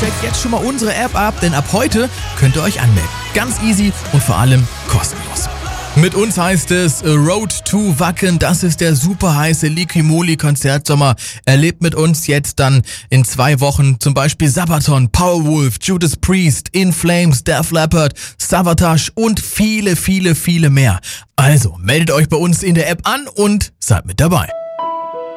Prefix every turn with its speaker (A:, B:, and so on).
A: checkt jetzt schon mal unsere App ab, denn ab heute könnt ihr euch anmelden. Ganz easy und vor allem kostenlos. Mit uns heißt es Road to Wacken. Das ist der super heiße Lickimoly-Konzertsommer. Erlebt mit uns jetzt dann in 2 Wochen zum Beispiel Sabaton, Powerwolf, Judas Priest, In Flames, Def Leppard, Savatage und viele, viele, viele mehr. Also meldet euch bei uns in der App an und seid mit dabei.